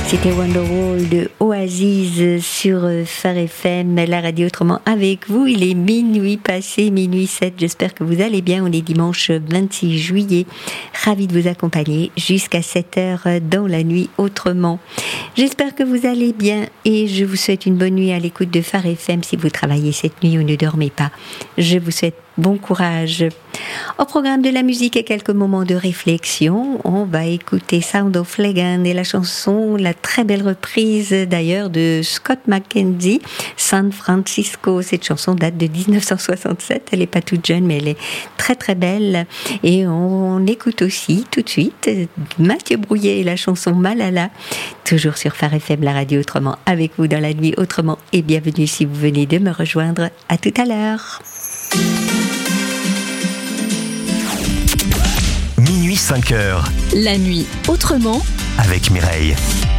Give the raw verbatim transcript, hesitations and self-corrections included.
C'était Wonderwall de Oasis sur Phare F M, la radio autrement avec vous. Il est minuit passé, minuit sept. J'espère que vous allez bien. On est dimanche vingt-six juillet. Ravi de vous accompagner jusqu'à sept heures dans la nuit autrement. J'espère que vous allez bien et je vous souhaite une bonne nuit à l'écoute de Phare F M. Si vous travaillez cette nuit ou ne dormez pas, je vous souhaite bon courage. Au programme de la musique et quelques moments de réflexion, on va écouter Sound of Legend et la chanson, la très belle reprise d'ailleurs de Scott McKenzie, San Francisco. Cette chanson date de dix-neuf cent soixante-sept, elle n'est pas toute jeune mais elle est très très belle. Et on écoute aussi tout de suite Mathieu Brouillet et la chanson Malala, toujours sur Phare F M, la radio autrement avec vous dans la nuit autrement. Et bienvenue si vous venez de me rejoindre. À tout à l'heure. Minuit cinq heures. La nuit autrement avec Mireille.